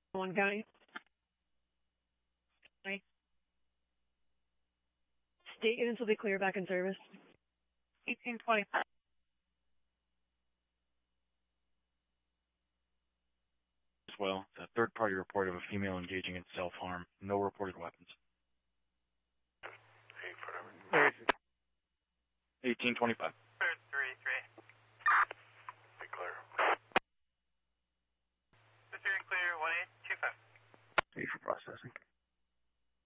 One County. State units will be clear back in service. 1825. As well, the third-party report of a female engaging in self-harm. No reported weapons. 1825.